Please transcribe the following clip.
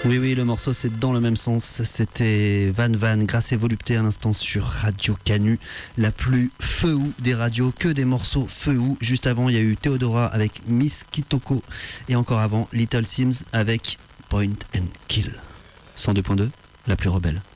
Oui, oui, le morceau c'est dans le même sens. C'était Van Van, Grâce et Volupté à l'instant sur Radio Canu, la plus feu-ou des radios, que des morceaux feu-ou. Juste avant, il y a eu Théodora avec Miss Kitoko et encore avant, Little Sims avec Point and Kill. 102.2, la plus rebelle.